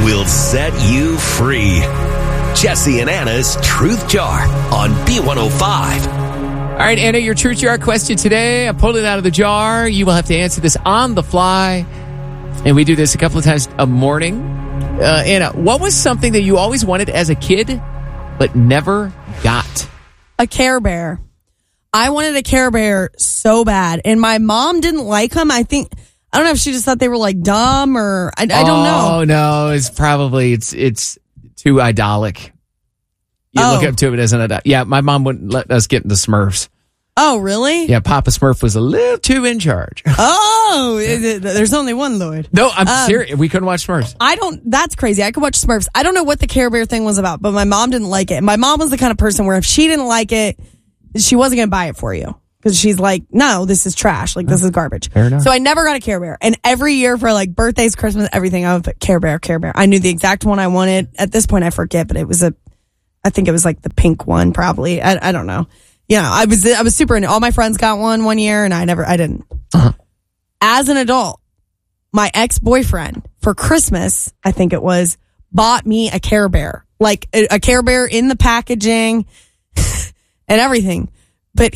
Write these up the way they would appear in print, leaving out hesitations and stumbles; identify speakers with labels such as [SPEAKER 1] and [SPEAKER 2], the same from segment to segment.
[SPEAKER 1] will set you free. Jesse and Anna's Truth Jar on B105.
[SPEAKER 2] All right, Anna, your Truth Jar question today. I pulled it out of the jar. You will have to answer this on the fly. And we do this a couple of times a morning. Anna, what was something that you always wanted as a kid but never got?
[SPEAKER 3] A Care Bear. I wanted a Care Bear so bad. And my mom didn't like them. I don't know if she just thought they were like dumb or I don't know.
[SPEAKER 2] Oh, no. It's probably, it's too idolic. You look up to it as an idol. Yeah, my mom wouldn't let us get into Smurfs.
[SPEAKER 3] Oh, really?
[SPEAKER 2] Yeah, Papa Smurf was a little too in charge.
[SPEAKER 3] Oh, there's only one Lloyd.
[SPEAKER 2] No, I'm serious. We couldn't watch Smurfs.
[SPEAKER 3] That's crazy. I could watch Smurfs. I don't know what the Care Bear thing was about, but my mom didn't like it. My mom was the kind of person where if she didn't like it, she wasn't going to buy it for you. Because she's like, no, this is trash. Like, this is garbage.
[SPEAKER 2] Fair enough.
[SPEAKER 3] So I never got a Care Bear. And every year for like birthdays, Christmas, everything, I would put Care Bear, Care Bear. I knew the exact one I wanted. At this point, I forget, but I think it was like the pink one, probably. I don't know. Yeah, I was super into it. All my friends got one year, and I didn't.
[SPEAKER 2] Uh-huh.
[SPEAKER 3] As an adult, my ex-boyfriend, for Christmas, I think it was, bought me a Care Bear. Like, a Care Bear in the packaging and everything. But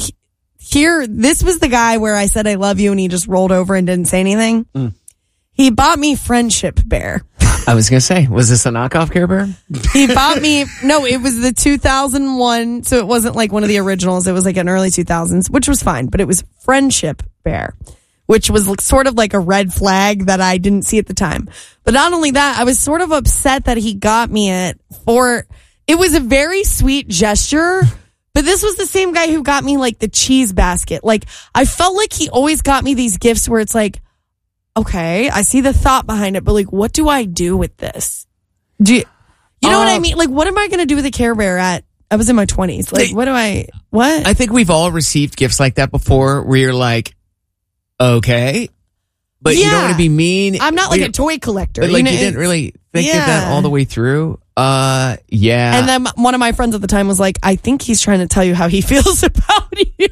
[SPEAKER 3] this was the guy where I said I love you, and he just rolled over and didn't say anything. He bought me Friendship Bear.
[SPEAKER 2] I was going to say, was this a knockoff Care Bear?
[SPEAKER 3] He bought me, no, it was the 2001, so it wasn't like one of the originals. It was like an early 2000s, which was fine, but it was Friendship Bear, which was sort of like a red flag that I didn't see at the time. But not only that, I was sort of upset that he got me it was a very sweet gesture, but this was the same guy who got me like the cheese basket. Like, I felt like he always got me these gifts where it's like, okay, I see the thought behind it, but like, what do I do with this? You know what I mean? Like, what am I going to do with a Care Bear I was in my 20s. Like, what?
[SPEAKER 2] I think we've all received gifts like that before where you're like, okay, but you don't want to be mean.
[SPEAKER 3] I'm not like a toy collector.
[SPEAKER 2] But like, you didn't really think of that all the way through. Yeah.
[SPEAKER 3] And then one of my friends at the time was like, I think he's trying to tell you how he feels about you.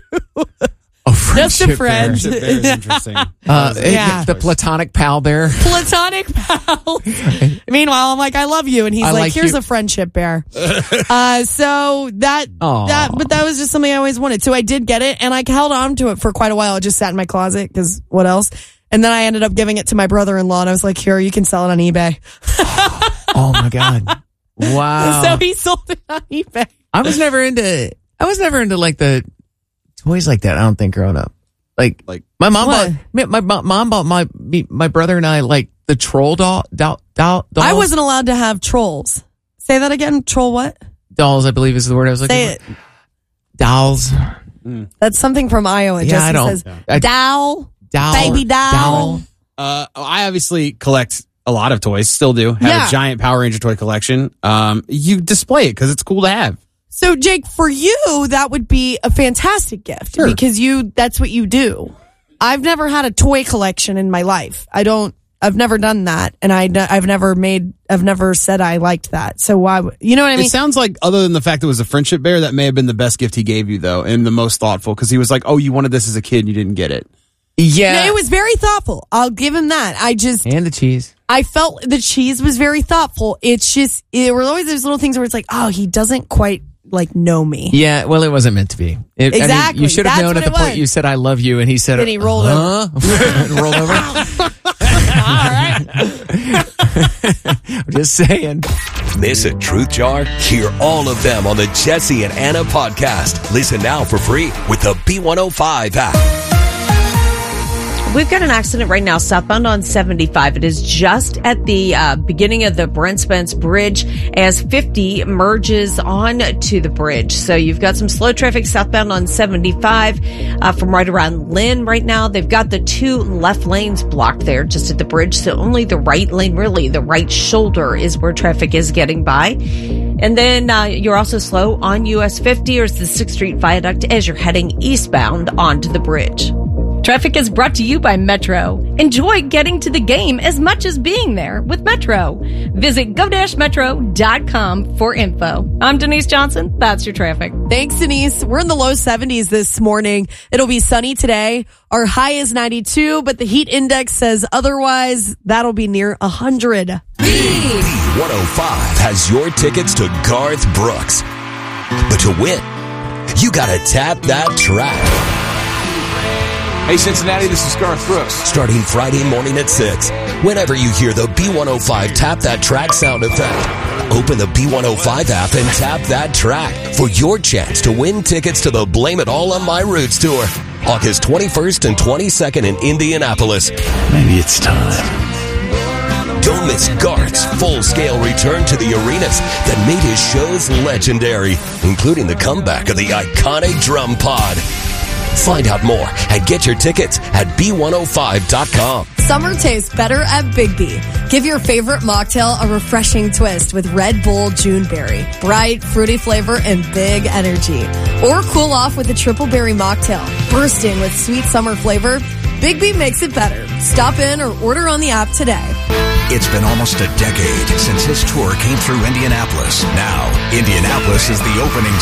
[SPEAKER 3] Just a friend.
[SPEAKER 4] Friendship Bear is interesting.
[SPEAKER 2] The platonic pal bear.
[SPEAKER 3] Platonic pal. Meanwhile, I'm like, I love you. And he's like, here's a Friendship Bear. So that was just something I always wanted. So I did get it, and I held on to it for quite a while. It just sat in my closet, because what else? And then I ended up giving it to my brother-in-law, and I was like, here, you can sell it on eBay.
[SPEAKER 2] Oh my God. Wow.
[SPEAKER 3] So he sold it on eBay.
[SPEAKER 2] I was never into like the toys like that. I don't think growing up. Like my mom bought my brother and I like the troll doll.
[SPEAKER 3] I wasn't allowed to have trolls. Say that again. Troll what?
[SPEAKER 2] Dolls, I believe is the word I was looking for. Dolls.
[SPEAKER 3] That's something from Iowa.
[SPEAKER 2] Yeah,
[SPEAKER 3] Jesse says doll, baby doll.
[SPEAKER 4] I obviously collect a lot of toys. Still do. Have a giant Power Ranger toy collection. You display it because it's cool to have.
[SPEAKER 3] So, Jake, for you, that would be a fantastic gift because that's what you do. I've never had a toy collection in my life. I've never done that. And I've never said I liked that. So why, you know what I mean?
[SPEAKER 4] It sounds like, other than the fact that it was a Friendship Bear, that may have been the best gift he gave you though. And the most thoughtful, because he was like, oh, you wanted this as a kid and you didn't get it.
[SPEAKER 2] Yeah.
[SPEAKER 3] No, it was very thoughtful. I'll give him that.
[SPEAKER 2] And the cheese.
[SPEAKER 3] I felt the cheese was very thoughtful. It's just, there were always those little things where it's like, oh, he doesn't quite like know me.
[SPEAKER 2] Yeah, well, it wasn't meant to be.
[SPEAKER 3] Exactly.
[SPEAKER 2] I mean, you should have known at the point you said I love you, and he said,
[SPEAKER 3] then he rolled over.
[SPEAKER 2] Rolled over.
[SPEAKER 3] All right.
[SPEAKER 2] I'm just saying.
[SPEAKER 1] Miss a Truth Jar? Hear all of them on the Jesse and Anna podcast. Listen now for free with the B105 app.
[SPEAKER 5] We've got an accident right now southbound on 75. It is just at the beginning of the Brent Spence Bridge as 50 merges on to the bridge. So you've got some slow traffic southbound on 75 from right around Lynn right now. They've got the two left lanes blocked there just at the bridge. So only the right lane, really the right shoulder, is where traffic is getting by. And then you're also slow on US 50 or the 6th Street Viaduct as you're heading eastbound onto the bridge.
[SPEAKER 6] Traffic is brought to you by Metro. Enjoy getting to the game as much as being there with Metro. Visit go-metro.com for info. I'm Denise Johnson. That's your traffic.
[SPEAKER 3] Thanks, Denise. We're in the low 70s this morning. It'll be sunny today. Our high is 92, but the heat index says otherwise. That'll be near 100.
[SPEAKER 1] B105 has your tickets to Garth Brooks. But to win, you gotta tap that track.
[SPEAKER 7] Hey, Cincinnati, this is Garth Brooks.
[SPEAKER 1] Starting Friday morning at 6. Whenever you hear the B105 Tap That Track sound effect, open the B105 app and tap that track for your chance to win tickets to the Blame It All on My Roots tour, August 21st and 22nd in Indianapolis.
[SPEAKER 8] Maybe it's time.
[SPEAKER 1] Don't miss Garth's full-scale return to the arenas that made his shows legendary, including the comeback of the iconic drum pod. Find out more and get your tickets at B105.com.
[SPEAKER 9] Summer tastes better at Bigby. Give your favorite mocktail a refreshing twist with Red Bull Juneberry. Bright, fruity flavor and big energy. Or cool off with a triple berry mocktail. Bursting with sweet summer flavor, Bigby makes it better. Stop in or order on the app today.
[SPEAKER 10] It's been almost a decade since his tour came through Indianapolis. Now, Indianapolis is the opening